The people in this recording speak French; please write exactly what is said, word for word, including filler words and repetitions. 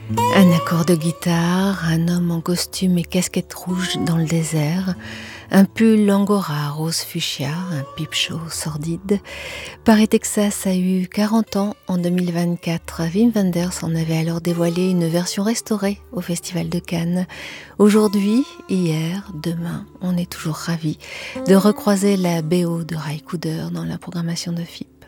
Un accord de guitare, un homme en costume et casquette rouge dans le désert, un pull angora rose fuchsia, un pipe show sordide. Paris, Texas a eu quarante ans en deux mille vingt-quatre. Wim Wenders en avait alors dévoilé une version restaurée au Festival de Cannes. Aujourd'hui, hier, demain, on est toujours ravis de recroiser la B O de Ry Cooder dans la programmation de F I P.